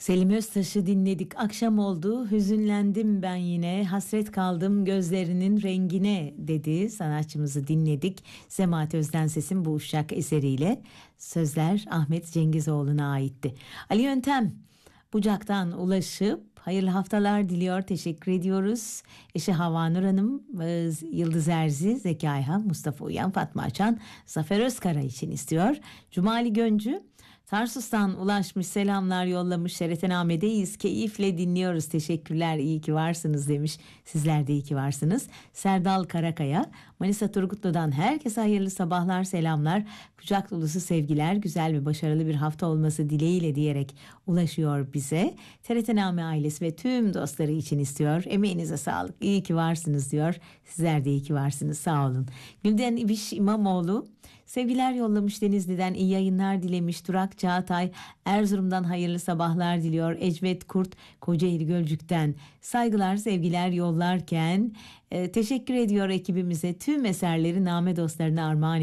Selim Öztaş'ı dinledik. Akşam oldu, hüzünlendim ben yine, hasret kaldım gözlerinin rengine dedi. Sanatçımızı dinledik. Semahat Özdenses'in bu Uşak eseriyle. Sözler Ahmet Cengizoğlu'na aitti. Ali Yöntem Bucak'tan ulaşıp hayırlı haftalar diliyor. Teşekkür ediyoruz. Eşi Havanur Hanım, Yıldız Erzi, Zeki Ayhan, Mustafa Uyan, Fatma Açan, Zafer Özkara için istiyor. Cumali Göncü Tarsus'tan ulaşmış, selamlar yollamış. TRT-Name'deyiz, keyifle dinliyoruz, teşekkürler, iyi ki varsınız demiş. Sizler de iyi ki varsınız. Serdal Karakaya Manisa Turgutlu'dan herkese hayırlı sabahlar, selamlar, kucak dolusu sevgiler, güzel ve başarılı bir hafta olması dileğiyle diyerek ulaşıyor bize. TRT-Name ailesi ve tüm dostları için istiyor. Emeğinize sağlık, iyi ki varsınız diyor. Sizler de iyi ki varsınız, sağ olun. Gülden İbiş İmamoğlu sevgiler yollamış, Denizli'den iyi yayınlar dilemiş. Durak Çağatay Erzurum'dan hayırlı sabahlar diliyor. Ecvet Kurt Kocaeli Gölcük'ten saygılar sevgiler yollarken teşekkür ediyor ekibimize, tüm eserleri Name dostlarına armağan